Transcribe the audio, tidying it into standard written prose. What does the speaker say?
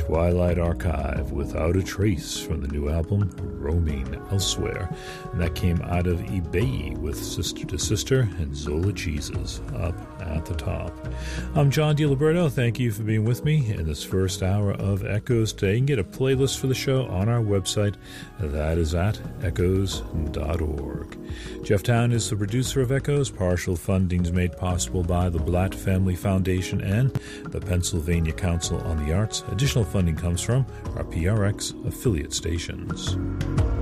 Twilight Archive, Without a Trace, from the new album Roaming Elsewhere. And that came out of eBay with Sister to Sister and Zola Jesus up at the top. I'm John DiLiberto. Thank you for being with me in this first hour of Echoes today. You can get a playlist for the show on our website. That is at echoes.org. Jeff Town is the producer of Echoes. Partial funding is made possible by the Blatt Family Foundation and the Pennsylvania Council on the Arts. Additional funding comes from our PRX affiliate stations.